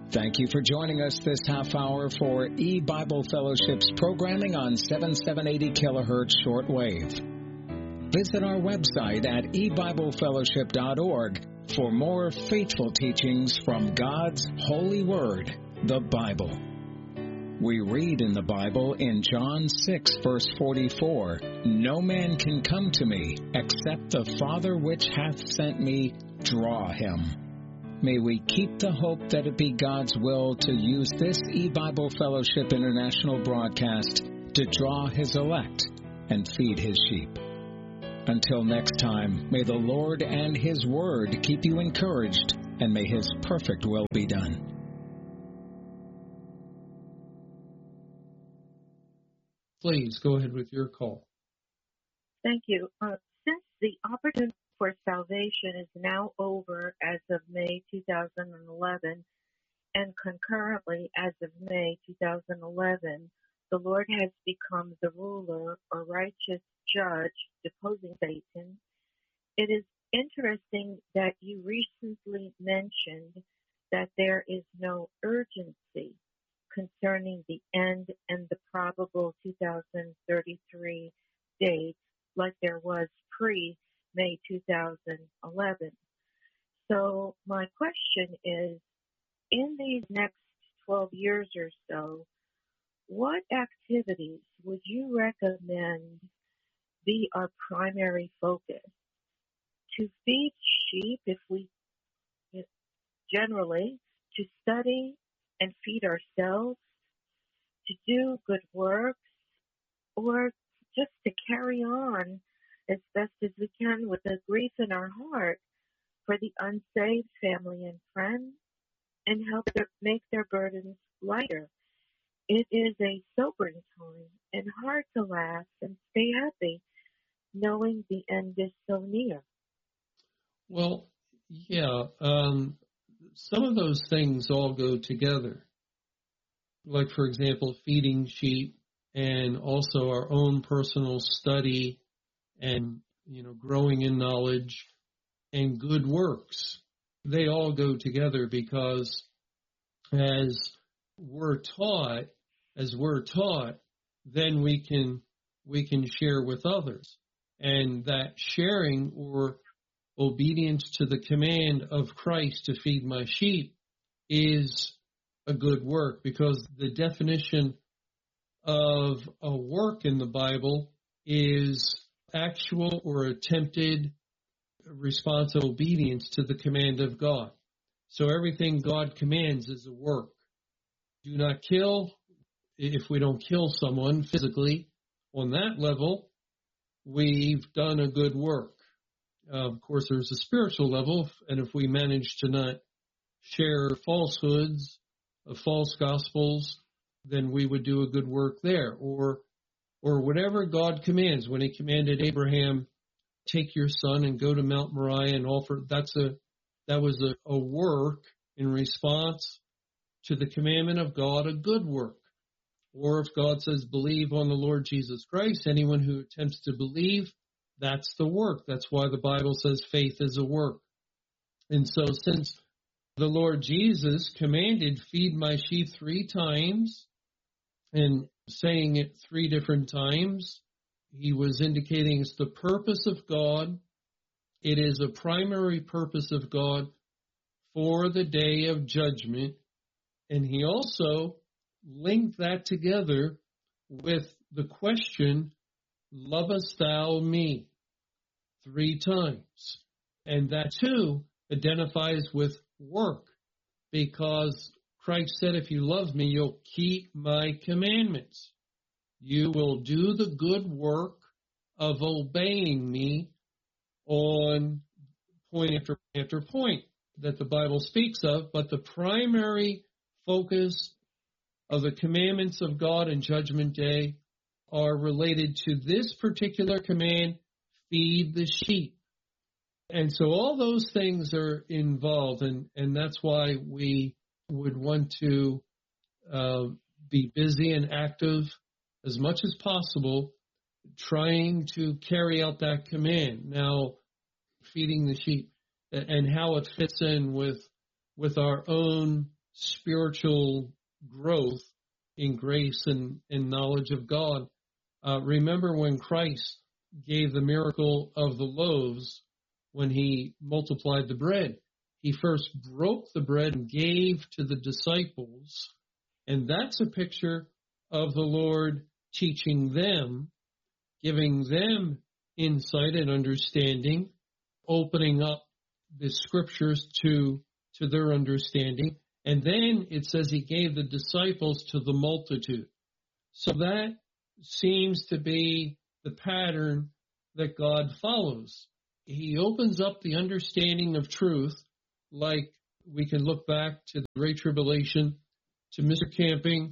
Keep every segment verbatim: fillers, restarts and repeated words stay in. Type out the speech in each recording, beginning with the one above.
Thank you for joining us this half hour for E-Bible Fellowship's programming on seventy-seven eighty kilohertz shortwave. Visit our website at e bible fellowship dot org for more faithful teachings from God's holy word, the Bible. We read in the Bible in John six, verse forty-four, "No man can come to me except the Father which hath sent me draw him." May we keep the hope that it be God's will to use this E-Bible Fellowship International broadcast to draw His elect and feed His sheep. Until next time, may the Lord and His Word keep you encouraged, and may His perfect will be done. Please go ahead with your call. Thank you. Uh, since the opportunity for salvation is now over as of May two thousand eleven, and concurrently as of May two thousand eleven, the Lord has become the ruler or righteous judge deposing Satan. It is interesting that you recently mentioned that there is no urgency concerning the end and the probable two thousand thirty-three date like there was pre-May two thousand eleven. So my question is, in these next twelve years or so, what activities would you recommend be our primary focus? To feed sheep, if we generally, to study and feed ourselves, to do good works, or just to carry on as best as we can with the grief in our heart for the unsaved family and friends, and help their, make their burdens lighter. It is a sobering time and hard to laugh and stay happy, knowing the end is so near. Well, yeah, um, some of those things all go together. Like, for example, feeding sheep and also our own personal study and, you know, growing in knowledge and good works. They all go together because as we're taught, as we're taught, then we can we can share with others. And that sharing or obedience to the command of Christ to feed my sheep is a good work, because the definition of a work in the Bible is actual or attempted response of obedience to the command of God. So everything God commands is a work. Do not kill. If we don't kill someone physically on that level, we've done a good work. Uh, of course, there's a spiritual level, and if we manage to not share falsehoods, uh, false gospels, then we would do a good work there. Or, or whatever God commands. When He commanded Abraham, take your son and go to Mount Moriah and offer, that's a that was a, a work in response to the commandment of God, a good work. Or if God says, believe on the Lord Jesus Christ, anyone who attempts to believe, that's the work. That's why the Bible says faith is a work. And so since the Lord Jesus commanded, feed my sheep three times, and saying it three different times, He was indicating it's the purpose of God. It is a primary purpose of God for the day of judgment. And He also linked that together with the question, lovest thou me? Three times. And that too identifies with work, because Christ said, if you love me, you'll keep my commandments. You will do the good work of obeying me on point after after point that the Bible speaks of, but the primary focus of the commandments of God in Judgment Day are related to this particular command, feed the sheep. And so all those things are involved, and, and that's why we would want to uh, be busy and active as much as possible, trying to carry out that command. Now, feeding the sheep and how it fits in with with our own spiritual growth in grace and, and knowledge of God. Uh, remember when Christ gave the miracle of the loaves, when he multiplied the bread, he first broke the bread and gave to the disciples. And that's a picture of the Lord teaching them, giving them insight and understanding, opening up the scriptures to, to their understanding. And then it says he gave the disciples to the multitude. So that seems to be the pattern that God follows. He opens up the understanding of truth, like we can look back to the Great Tribulation, to Mister Camping,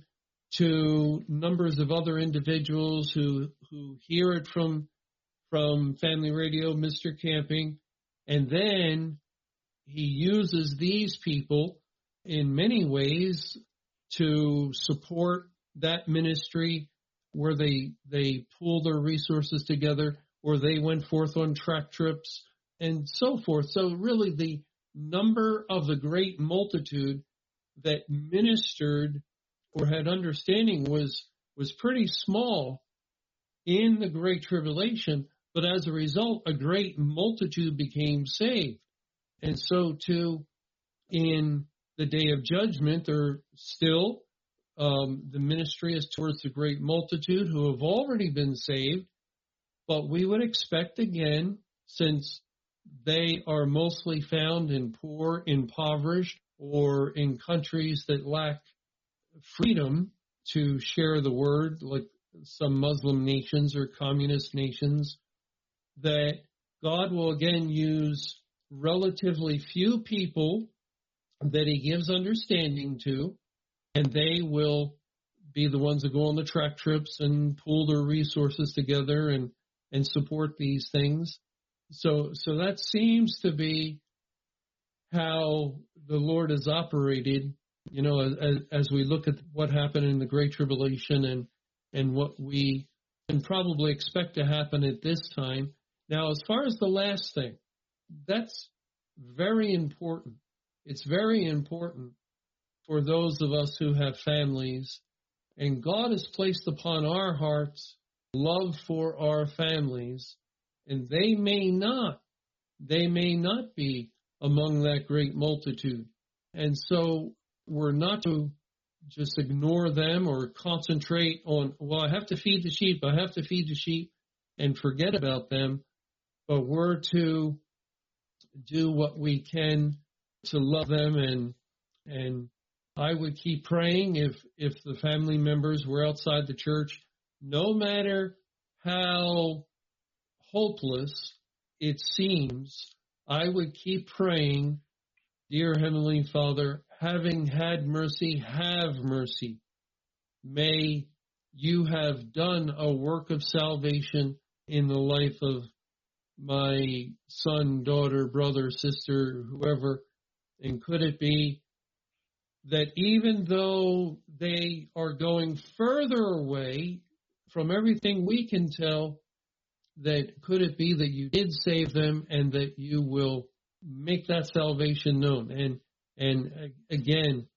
to numbers of other individuals who, who hear it from, from Family Radio, Mister Camping, and then he uses these people in many ways to support that ministry, where they they pool their resources together, or they went forth on track trips and so forth. So really the number of the great multitude that ministered or had understanding was was pretty small in the Great Tribulation, but as a result, a great multitude became saved. And so too, in the day of judgment, there still um, the ministry is towards the great multitude who have already been saved, but we would expect again, since they are mostly found in poor, impoverished, or in countries that lack freedom to share the word, like some Muslim nations or communist nations, that God will again use relatively few people that he gives understanding to, and they will be the ones that go on the track trips and pool their resources together and, and support these things. So, so that seems to be how the Lord has operated, you know, as, as we look at what happened in the Great Tribulation and, and what we can probably expect to happen at this time. Now, as far as the last thing, that's very important. It's very important for those of us who have families, and God has placed upon our hearts love for our families, and they may not, they may not be among that great multitude. And so we're not to just ignore them or concentrate on, well, I have to feed the sheep, I have to feed the sheep, and forget about them, but we're to do what we can to love them. And and I would keep praying if, if the family members were outside the church, no matter how hopeless it seems, I would keep praying, dear Heavenly Father, having had mercy, have mercy. May you have done a work of salvation in the life of my son, daughter, brother, sister, whoever. And could it be that even though they are going further away from everything we can tell, that could it be that you did save them and that you will make that salvation known? And and again,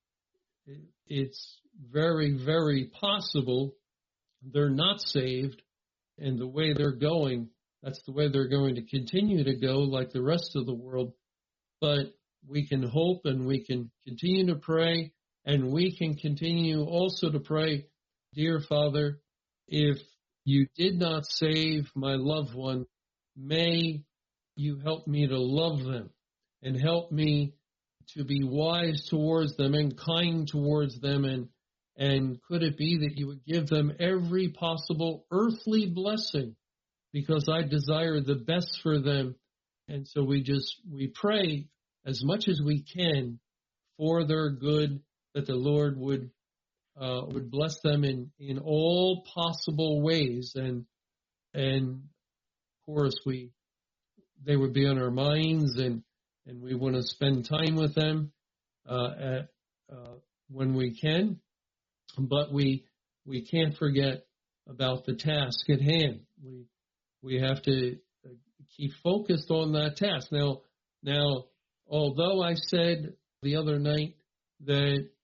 it's very, very possible they're not saved, and the way they're going, that's the way they're going to continue to go like the rest of the world. But we can hope and we can continue to pray, and we can continue also to pray, dear Father, if you did not save my loved one, may you help me to love them and help me to be wise towards them and kind towards them. And, and could it be that you would give them every possible earthly blessing, because I desire the best for them. And so we just, we pray as much as we can for their good, that the Lord would uh, would bless them in, in all possible ways. And and of course we they would be on our minds, and, and we want to spend time with them uh, at, uh, when we can. But we we can't forget about the task at hand. We we have to keep focused on that task. Now now. Although I said the other night that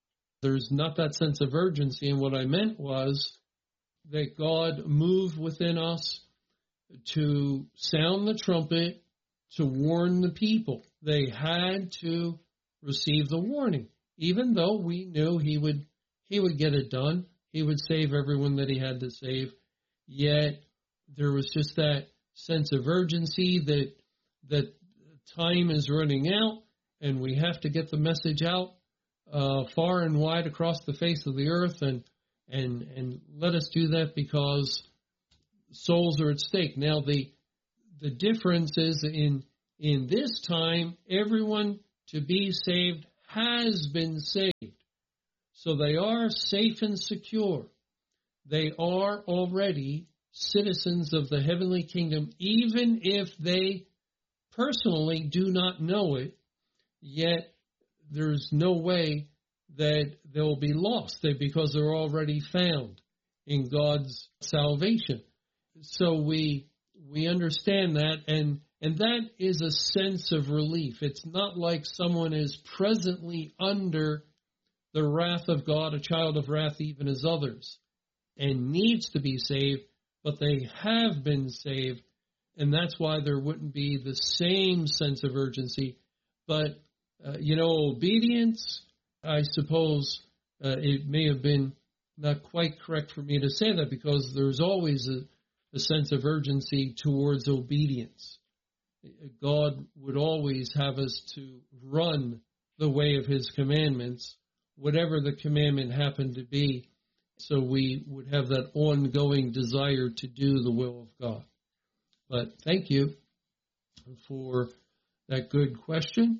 there's not that sense of urgency. And what I meant was that God moved within us to sound the trumpet, to warn the people. They had to receive the warning, even though we knew he would he would get it done. He would save everyone that he had to save. Yet there was just that sense of urgency that that time is running out and we have to get the message out uh, far and wide across the face of the earth, and and and let us do that because souls are at stake. Now the the difference is in in this time, everyone to be saved has been saved. So they are safe and secure. They are already citizens of the heavenly kingdom, even if they personally do not know it, yet there's no way that they'll be lost because they're already found in God's salvation. So we we understand that, and and that is a sense of relief. It's not like someone is presently under the wrath of God, a child of wrath even as others, and needs to be saved, but they have been saved, and that's why there wouldn't be the same sense of urgency. But, uh, you know, obedience, I suppose uh, it may have been not quite correct for me to say that, because there's always a, a sense of urgency towards obedience. God would always have us to run the way of his commandments, whatever the commandment happened to be, so we would have that ongoing desire to do the will of God. But thank you for that good question.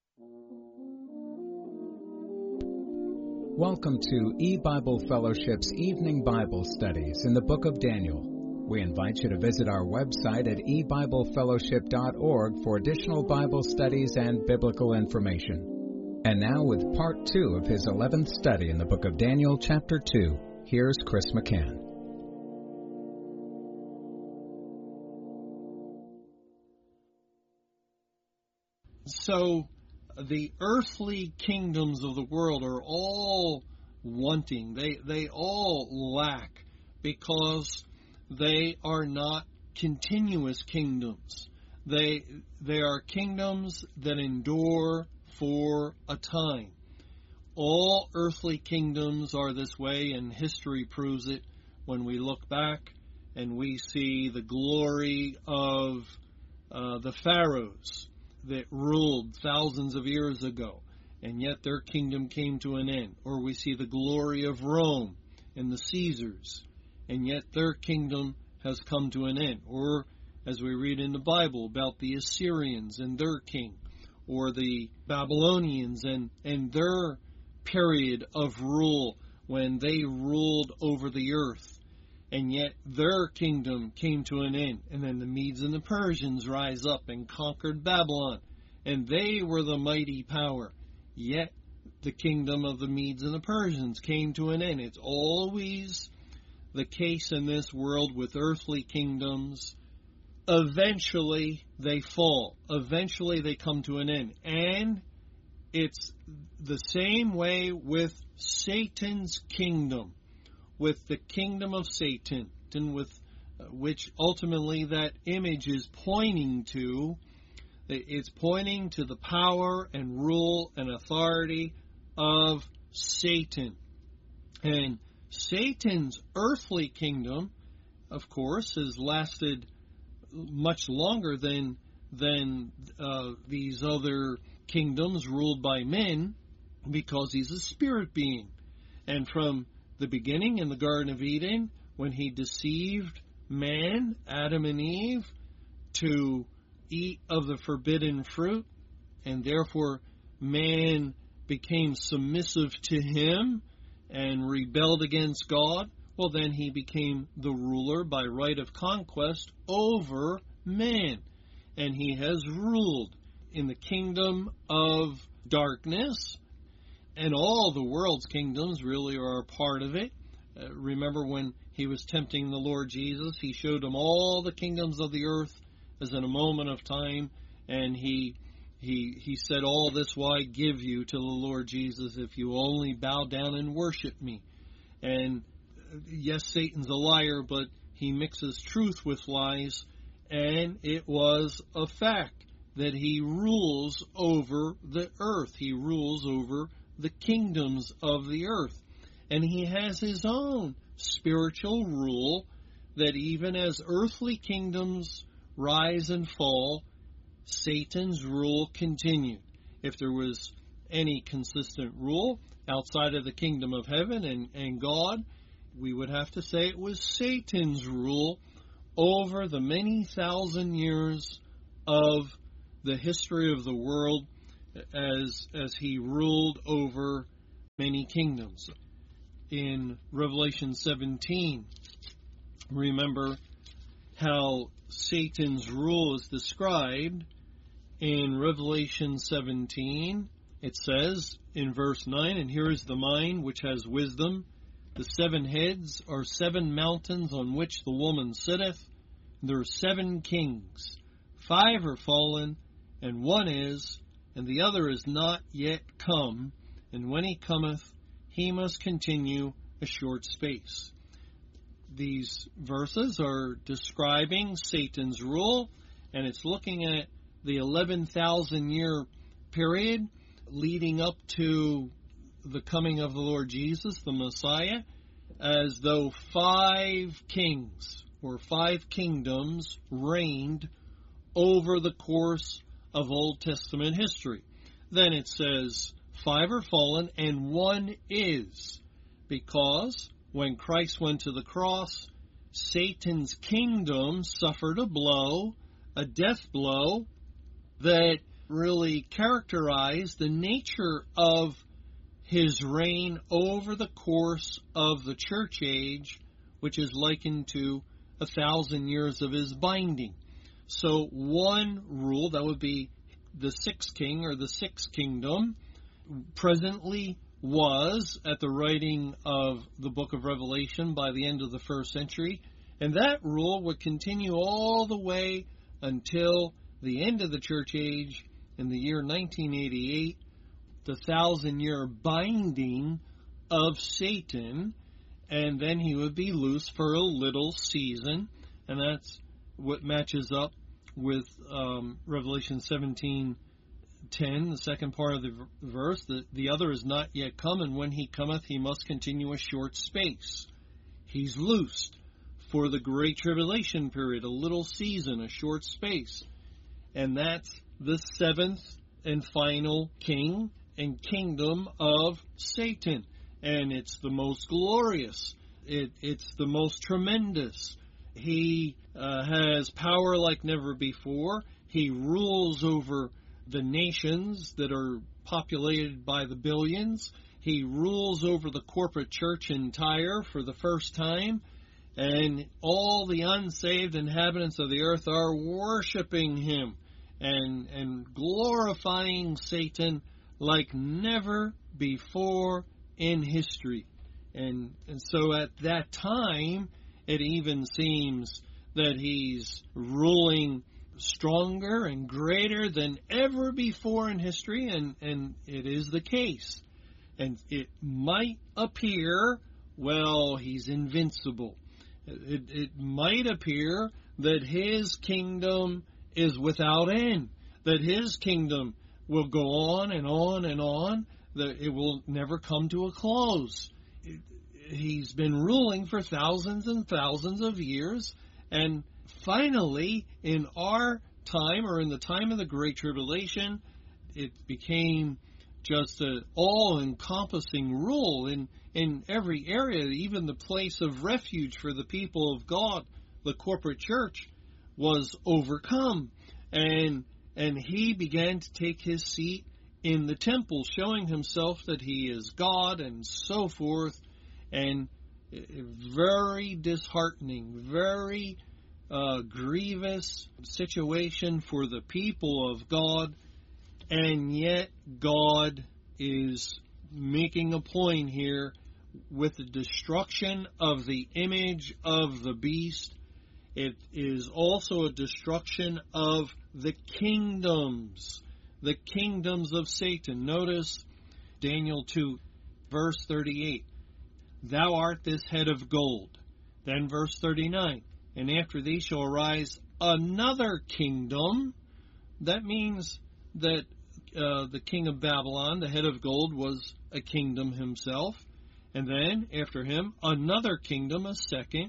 Welcome to E-Bible Fellowship's Evening Bible Studies in the Book of Daniel. We invite you to visit our website at e bible fellowship dot org for additional Bible studies and biblical information. And now with part two of his eleventh study in the Book of Daniel, chapter two, here's Chris McCann. So the earthly kingdoms of the world are all wanting. They they all lack because they are not continuous kingdoms. They they are kingdoms that endure for a time. All earthly kingdoms are this way, and history proves it when we look back and we see the glory of uh, the pharaohs that ruled thousands of years ago, and yet their kingdom came to an end. Or we see the glory of Rome and the Caesars, and yet their kingdom has come to an end. Or, as we read in the Bible, about the Assyrians and their king, or the Babylonians and, and their period of rule when they ruled over the earth, and yet their kingdom came to an end. And then the Medes and the Persians rise up and conquered Babylon, and they were the mighty power. Yet the kingdom of the Medes and the Persians came to an end. It's always the case in this world with earthly kingdoms. Eventually they fall. Eventually they come to an end. And it's the same way with Satan's kingdom, with the kingdom of Satan, and with uh, which ultimately that image is pointing to. It's pointing to the power and rule and authority of Satan. And Satan's earthly kingdom, of course, has lasted much longer than than uh, these other kingdoms ruled by men, because he's a spirit being. And from the beginning in the Garden of Eden, when he deceived man, Adam and Eve, to eat of the forbidden fruit, and therefore man became submissive to him and rebelled against God, well, then he became the ruler by right of conquest over man. And he has ruled in the kingdom of darkness, and all the world's kingdoms really are a part of it. Uh, remember when he was tempting the Lord Jesus, he showed him all the kingdoms of the earth as in a moment of time, and he He he said, all this will I give you to the Lord Jesus if you only bow down and worship me. And yes, Satan's a liar, but he mixes truth with lies, and it was a fact that he rules over the earth. He rules over the kingdoms of the earth. And he has his own spiritual rule that even as earthly kingdoms rise and fall, Satan's rule continued. If there was any consistent rule outside of the kingdom of heaven and, and God, we would have to say it was Satan's rule over the many thousand years of the history of the world as as he ruled over many kingdoms. In Revelation seventeen, remember how Satan's rule is described. In Revelation seventeen, it says in verse nine, and here is the mind which has wisdom. The seven heads are seven mountains on which the woman sitteth. There are seven kings. Five are fallen, and one is, and the other is not yet come. And when he cometh, he must continue a short space. These verses are describing Satan's rule, and it's looking at the eleven thousand year period leading up to the coming of the Lord Jesus, the Messiah, as though five kings or five kingdoms reigned over the course of Old Testament history. Then it says, five are fallen and one is, because when Christ went to the cross, Satan's kingdom suffered a blow, a death blow, that really characterized the nature of his reign over the course of the church age, which is likened to a thousand years of his binding. So one rule, that would be the sixth king or the sixth kingdom, presently was at the writing of the book of Revelation by the end of the first century, and that rule would continue all the way until the end of the church age in the year nineteen eighty-eight, the thousand-year binding of Satan, and then he would be loose for a little season, and that's what matches up with um, Revelation seventeen ten, the second part of the verse. The, the other is not yet come, and when he cometh, he must continue a short space. He's loosed for the great tribulation period, a little season, a short space. And that's the seventh and final king and kingdom of Satan. And it's the most glorious. It, it's the most tremendous. He uh, has power like never before. He rules over the nations that are populated by the billions. He rules over the corporate church in Tyre for the first time. And all the unsaved inhabitants of the earth are worshiping him and, and glorifying Satan like never before in history. And, and so at that time, it even seems that he's ruling stronger and greater than ever before in history, and, and it is the case. And it might appear, well, he's invincible. It, it might appear that his kingdom is without end, that his kingdom will go on and on and on, that it will never come to a close. It, he's been ruling for thousands and thousands of years, and finally, in our time, or in the time of the Great Tribulation, it became just an all-encompassing rule in, in every area, even the place of refuge for the people of God, the corporate church, was overcome. And, and he began to take his seat in the temple, showing himself that he is God and so forth, and very disheartening, very uh, grievous situation for the people of God. And yet God is making a point here with the destruction of the image of the beast. It is also a destruction of the kingdoms the kingdoms of Satan. Notice Daniel two, verse thirty-eight. Thou art this head of gold. Then verse thirty-nine. And after thee shall arise another kingdom. That means that uh, the king of Babylon, the head of gold, was a kingdom himself. And then, after him, another kingdom, a second,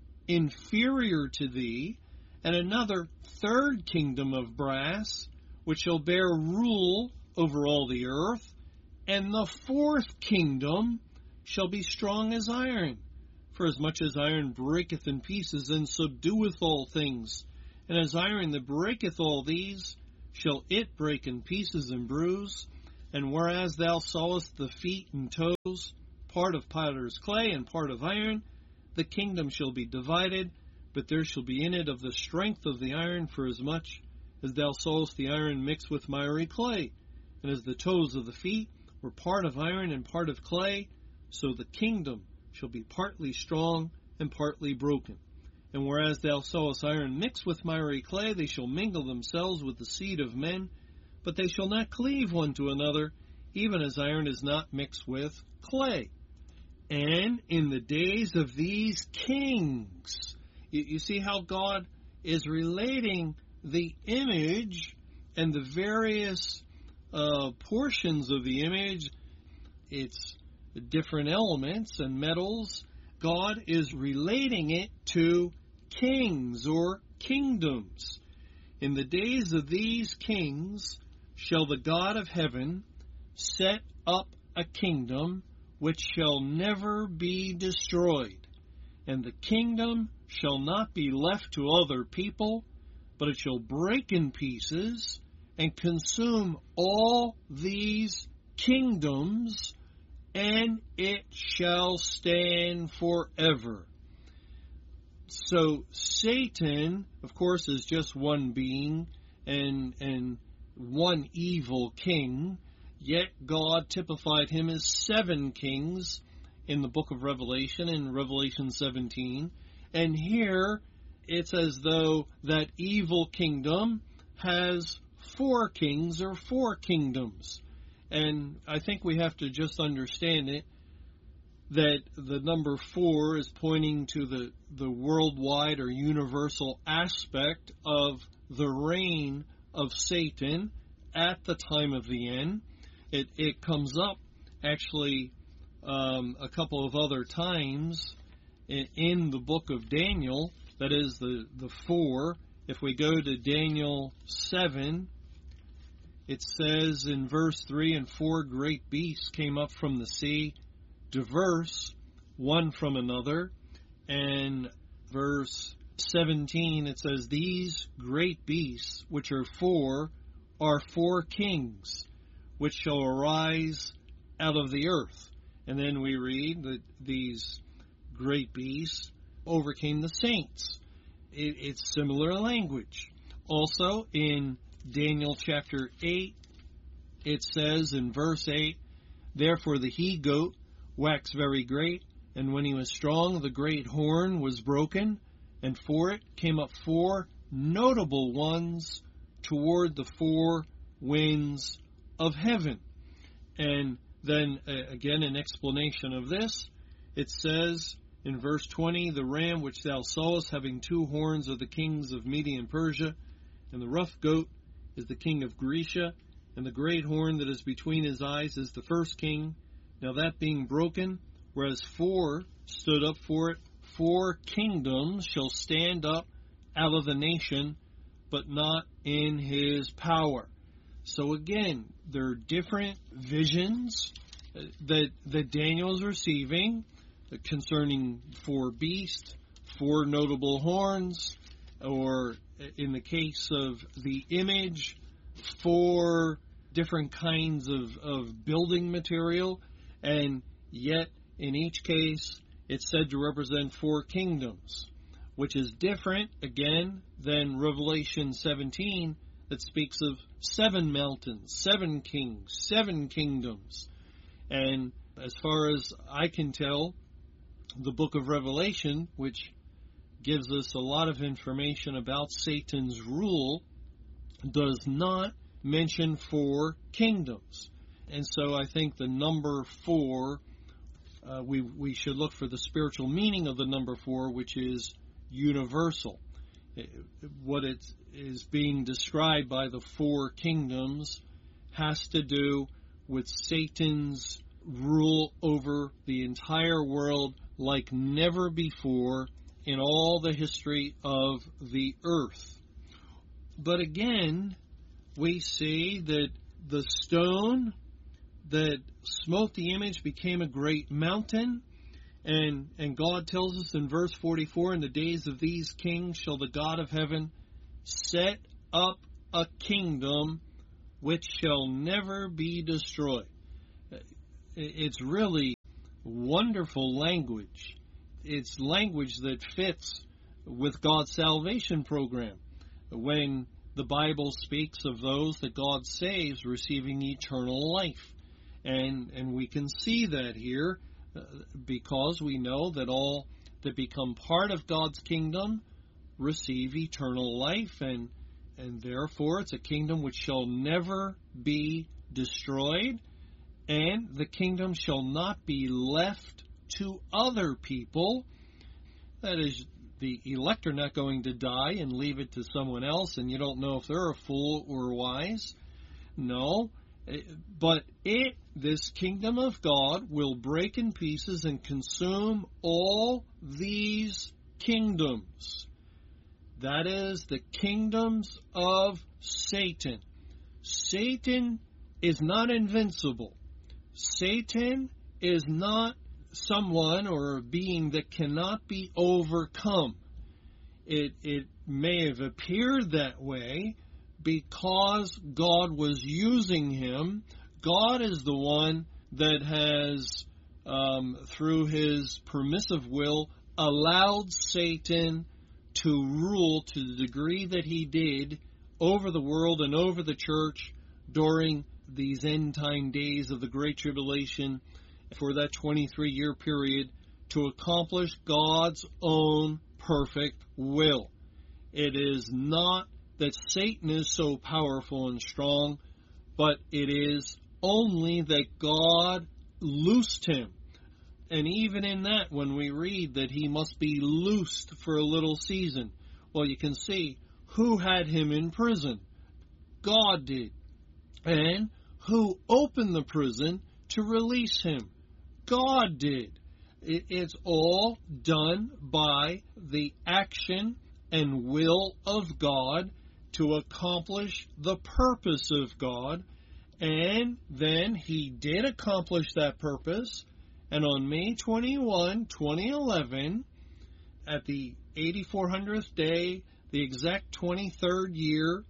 inferior to thee, and another third kingdom of brass, which shall bear rule over all the earth. And the fourth kingdom shall be strong as iron. For as much as iron breaketh in pieces, and subdueth all things, and as iron that breaketh all these, shall it break in pieces and bruise. And whereas thou sawest the feet and toes, part of potter's clay and part of iron, the kingdom shall be divided, but there shall be in it of the strength of the iron, for as much as thou sawest the iron mixed with miry clay. And as the toes of the feet were part of iron and part of clay, so the kingdom shall be partly strong and partly broken. And whereas thou sawest iron mixed with miry clay, they shall mingle themselves with the seed of men, but they shall not cleave one to another, even as iron is not mixed with clay. And in the days of these kings, you, you see how God is relating the image and the various uh, portions of the image, its different elements and metals. God is relating it to kings or kingdoms. In the days of these kings shall the God of heaven set up a kingdom which shall never be destroyed. And the kingdom shall not be left to other people, but it shall break in pieces and consume all these kingdoms, and it shall stand forever. So Satan, of course, is just one being and and one evil king, yet God typified him as seven kings in the book of Revelation, in Revelation seventeen. And here it's as though that evil kingdom has four kings or four kingdoms. And I think we have to just understand it, that the number four is pointing to the, the worldwide or universal aspect of the reign of Satan at the time of the end. It, it comes up actually um, a couple of other times in, in the book of Daniel, that is the, the four. If we go to Daniel seven, it says in verse three, and four great beasts came up from the sea, diverse, one from another. And verse seventeen, it says, these great beasts, which are four, are four kings, which shall arise out of the earth. And then we read that these great beasts overcame the saints. It, it's similar language. Also, in Daniel chapter eight, it says in verse eight, therefore the he-goat waxed very great, and when he was strong, the great horn was broken, and for it came up four notable ones toward the four winds of heaven. And then, uh, again, an explanation of this, it says in verse twenty, the ram which thou sawest having two horns are the kings of Media and Persia, and the rough goat is the king of Grecia, and the great horn that is between his eyes is the first king. Now that being broken, whereas four stood up for it, four kingdoms shall stand up out of the nation, but not in his power. So again, there are different visions that, that Daniel is receiving concerning four beasts, four notable horns, or in the case of the image, four different kinds of, of building material, and yet in each case it's said to represent four kingdoms, which is different, again, than Revelation seventeen that speaks of seven mountains, seven kings, seven kingdoms. And as far as I can tell, the book of Revelation, which gives us a lot of information about Satan's rule, does not mention four kingdoms. And so I think the number four, uh, we, we should look for the spiritual meaning of the number four, which is universal. What it is being described by the four kingdoms has to do with Satan's rule over the entire world like never before in all the history of the earth. But again, we see that the stone that smote the image became a great mountain. And and God tells us in verse forty-four, in the days of these kings shall the God of heaven set up a kingdom which shall never be destroyed. It's really wonderful language. It's language that fits with God's salvation program. When the Bible speaks of those that God saves receiving eternal life. And, and we can see that here uh, because we know that all that become part of God's kingdom receive eternal life, and and therefore it's a kingdom which shall never be destroyed, and the kingdom shall not be left to other people. That is, the elect are not going to die and leave it to someone else, and you don't know if they're a fool or wise. No, but it, this kingdom of God, will break in pieces and consume all these kingdoms. That is, the kingdoms of Satan. Satan is not invincible. Satan is not someone or a being that cannot be overcome. It, it may have appeared that way because God was using him. God is the one that has, um, through his permissive will, allowed Satan to rule to the degree that he did over the world and over the church during these end-time days of the Great Tribulation for that twenty-three year period to accomplish God's own perfect will. It is not that Satan is so powerful and strong, but it is only that God loosed him. And even in that, when we read that he must be loosed for a little season, well, you can see who had him in prison. God did. And who opened the prison to release him? God did. It, it's all done by the action and will of God to accomplish the purpose of God. And then he did accomplish that purpose. And on May twenty-first, twenty eleven, at the eighty-four hundredth day, the exact twenty-third year,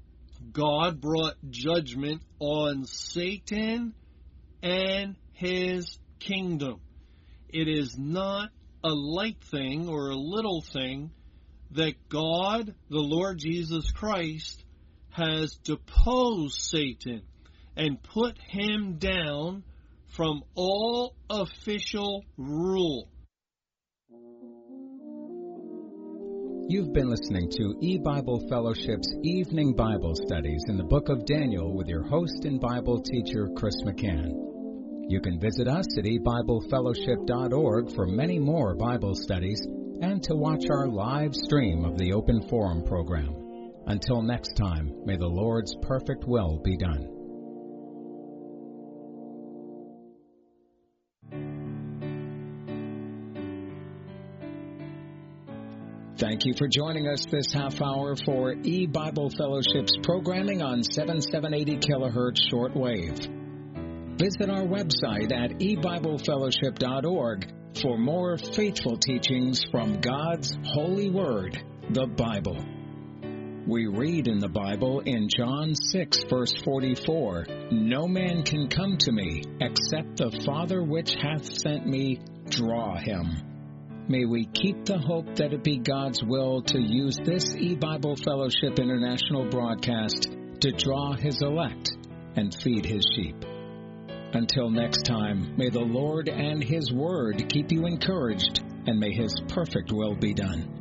God brought judgment on Satan and his kingdom. It is not a light thing or a little thing that God, the Lord Jesus Christ, has deposed Satan and put him down from all official rule. You've been listening to E-Bible Fellowship's Evening Bible Studies in the Book of Daniel with your host and Bible teacher, Chris McCann. You can visit us at e bible fellowship dot org for many more Bible studies and to watch our live stream of the Open Forum program. Until next time, may the Lord's perfect will be done. Thank you for joining us this half hour for E-Bible Fellowship's programming on seventy-seven eighty kilohertz shortwave. Visit our website at e bible fellowship dot org for more faithful teachings from God's holy word, the Bible. We read in the Bible in John six, verse forty-four, "No man can come to me except the Father which hath sent me draw him." May we keep the hope that it be God's will to use this E-Bible Fellowship International broadcast to draw his elect and feed his sheep. Until next time, may the Lord and his word keep you encouraged, and may his perfect will be done.